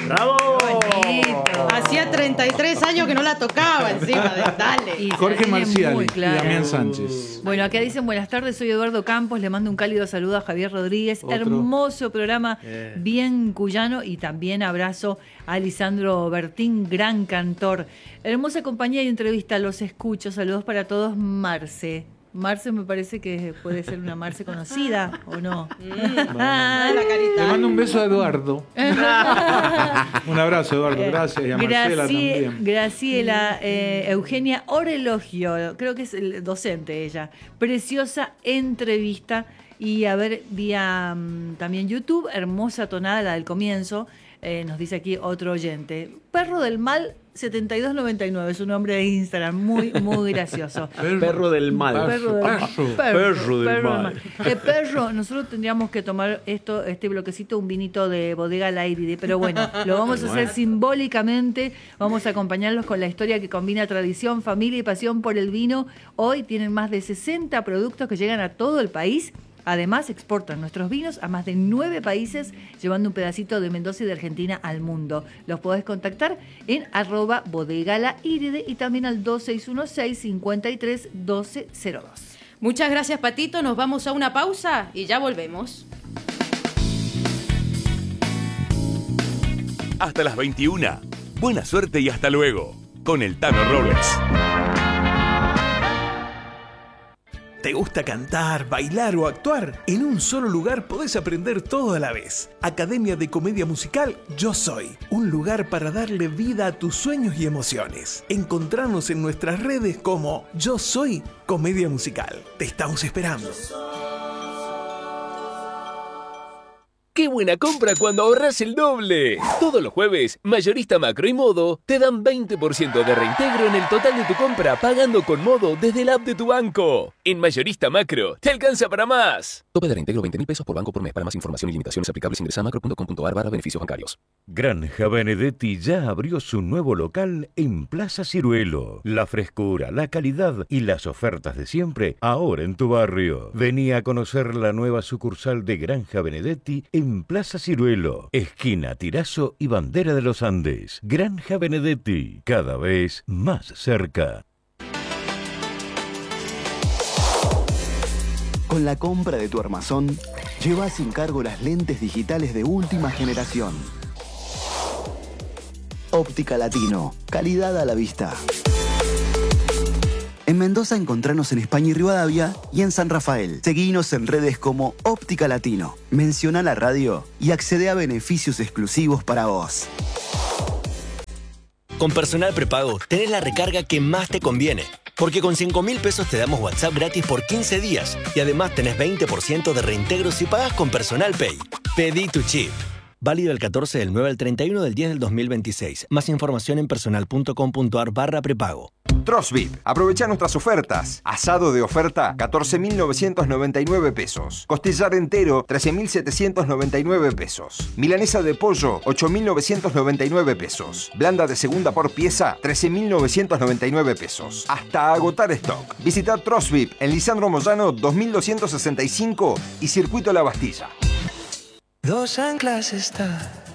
¡Bravo! Hacía 33 años que no la tocaba encima. Dale. Y Jorge Marcial claro. y Damián Sánchez. Bueno, acá dicen buenas tardes, soy Eduardo Campos, le mando un cálido saludo a Javier Rodríguez. Otro. Hermoso programa, bien cuyano, y también abrazo a Lisandro Bertín, gran cantor. Hermosa compañía y entrevista, los escucho. Saludos para todos, Marce. Marce me parece que puede ser una Marce conocida, ¿o no? La carita. Le mando un beso a Eduardo. Un abrazo, Eduardo. Gracias. Y a Marcela también. Graciela, Eugenia Orelogio, creo que es el docente ella. Preciosa entrevista. Y a ver, vía también YouTube, hermosa tonada, la del comienzo. Nos dice aquí otro oyente. Perro del Mal 7299, su nombre de Instagram, muy, muy gracioso. Perro del mal. Perro del mal. Perro del mal. Perro, nosotros tendríamos que tomar este bloquecito, un vinito de Bodega La Iride, pero bueno, lo vamos a hacer simbólicamente. Vamos a acompañarlos con la historia que combina tradición, familia y pasión por el vino. Hoy tienen más de 60 productos que llegan a todo el país. Además, exportan nuestros vinos a más de 9 países, llevando un pedacito de Mendoza y de Argentina al mundo. Los podés contactar en @bodegalairide y también al 2616-531202. Muchas gracias, Patito. Nos vamos a una pausa y ya volvemos. Hasta las 21. Buena suerte y hasta luego. Con el Tano Robles. ¿Te gusta cantar, bailar o actuar? En un solo lugar podés aprender todo a la vez. Academia de Comedia Musical Yo Soy. Un lugar para darle vida a tus sueños y emociones. Encontrarnos en nuestras redes como Yo Soy Comedia Musical. Te estamos esperando. ¡Qué buena compra cuando ahorras el doble! Todos los jueves, Mayorista Macro y Modo te dan 20% de reintegro en el total de tu compra pagando con Modo desde la app de tu banco. En Mayorista Macro, te alcanza para más. Tope de reintegro 20.000 pesos por banco por mes. Para más información y limitaciones aplicables ingresa a macro.com.ar/beneficios bancarios. Granja Benedetti ya abrió su nuevo local en Plaza Ciruelo. La frescura, la calidad y las ofertas de siempre ahora en tu barrio. Vení a conocer la nueva sucursal de Granja Benedetti en Plaza Ciruelo, esquina Tirazo y Bandera de los Andes. Granja Benedetti, cada vez más cerca. Con la compra de tu armazón, lleva sin cargo las lentes digitales de última generación. Óptica Latino, calidad a la vista. En Mendoza encontranos en España y Rivadavia y en San Rafael. Seguinos en redes como Óptica Latino. Menciona la radio y accede a beneficios exclusivos para vos. Con Personal Prepago tenés la recarga que más te conviene. Porque con 5.000 pesos te damos WhatsApp gratis por 15 días. Y además tenés 20% de reintegro si pagas con Personal Pay. Pedí tu chip. Válido el 14 del 9 al 31 del 10 del 2026. Más información en personal.com.ar/prepago. Trosvip. Aprovecha nuestras ofertas. Asado de oferta, 14.999 pesos. Costillar entero, 13.799 pesos. Milanesa de pollo, 8.999 pesos. Blanda de segunda por pieza, 13.999 pesos. Hasta agotar stock. Visita Trosvip en Lisandro Moyano 2265 y Circuito La Bastilla. Dos anclas está